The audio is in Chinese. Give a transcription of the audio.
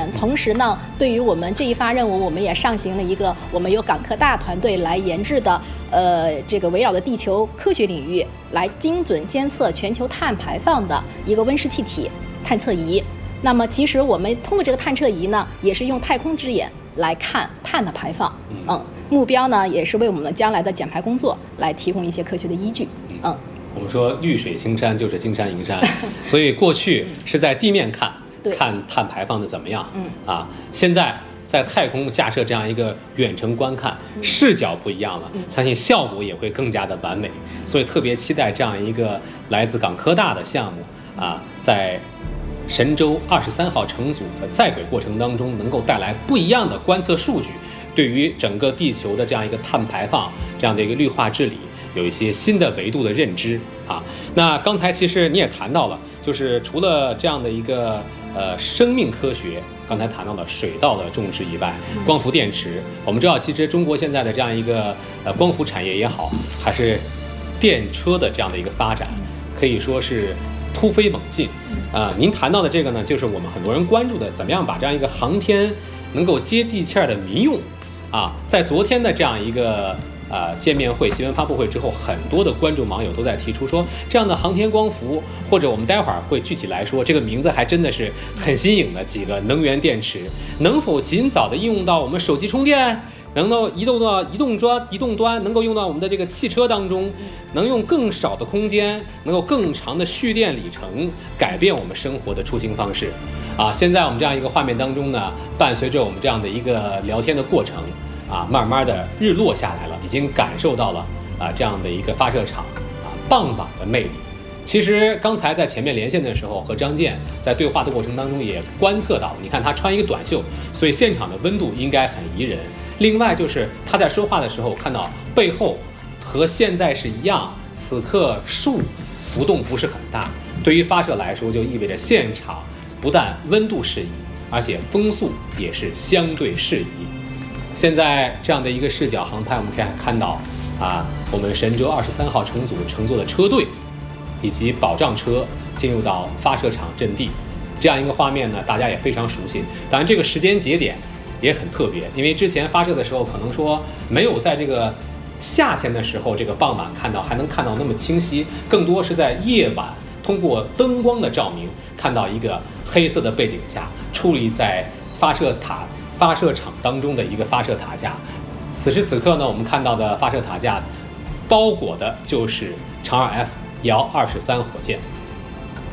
员。同时呢，对于我们这一发任务，我们也上行了一个我们由港科大团队来研制的这个围绕着地球科学领域来精准监测全球碳排放的一个温室气体探测仪。那么其实我们通过这个探测仪呢，也是用太空之眼来看碳的排放。目标呢也是为我们将来的减排工作来提供一些科学的依据。 我们说绿水青山就是金山银山，所以过去是在地面看碳排放的怎么样，现在在太空架设这样一个远程观看，视角不一样了，相信效果也会更加的完美。所以特别期待这样一个来自港科大的项目在神舟23号乘组的在轨过程当中，能够带来不一样的观测数据，对于整个地球的这样一个碳排放、这样的一个绿化治理，有一些新的维度的认知那刚才其实你也谈到了，就是除了这样的一个生命科学，刚才谈到了水稻的种植以外，光伏电池，我们知道其实中国现在的这样一个光伏产业也好，还是电车的这样的一个发展，可以说是突飞猛进。您谈到的这个呢，就是我们很多人关注的，怎么样把这样一个航天能够接地气儿的民用在昨天的这样一个见面会、新闻发布会之后，很多的观众网友都在提出说，这样的航天光伏，或者我们待会儿会具体来说，这个名字还真的是很新颖的几个能源电池，能否尽早的应用到我们手机充电，能够移动到移动端，能够用到我们的这个汽车当中，能用更少的空间，能够更长的蓄电里程，改变我们生活的出行方式现在我们这样一个画面当中呢，伴随着我们这样的一个聊天的过程慢慢的日落下来了，已经感受到了这样的一个发射场傍晚的魅力。其实刚才在前面连线的时候，和张健在对话的过程当中也观测到，你看他穿一个短袖，所以现场的温度应该很宜人。另外就是他在说话的时候，看到背后和现在是一样，此刻树浮动不是很大，对于发射来说就意味着现场不但温度适宜，而且风速也是相对适宜。现在这样的一个视角航拍，我们可以看到我们神舟23号乘组乘坐的车队以及保障车进入到发射场阵地，这样一个画面呢，大家也非常熟悉。当然这个时间节点也很特别，因为之前发射的时候可能说没有在这个夏天的时候这个傍晚还能看到那么清晰，更多是在夜晚通过灯光的照明，看到一个黑色的背景下矗立在发射场当中的一个发射塔架。此时此刻呢，我们看到的发射塔架包裹的就是长2F-123火箭。